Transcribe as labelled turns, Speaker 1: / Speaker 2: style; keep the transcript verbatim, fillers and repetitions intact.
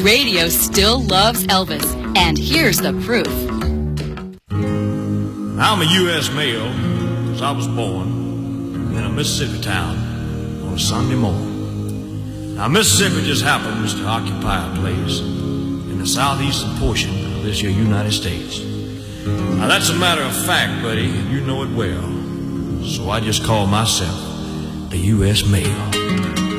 Speaker 1: Radio still loves Elvis, and here's the proof.
Speaker 2: I'm a U S male because I was born in a Mississippi town on a Sunday morning. Now, Mississippi just happens to occupy a place in the southeastern portion of this here United States. Now, that's a matter of fact, buddy, and you know it well. So I just call myself the U S male.